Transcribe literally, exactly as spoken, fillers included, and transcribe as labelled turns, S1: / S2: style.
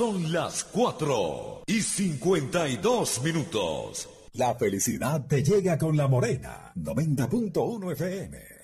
S1: son las cuatro y cincuenta y dos minutos.
S2: La felicidad te llega con La Morena, noventa punto uno F M.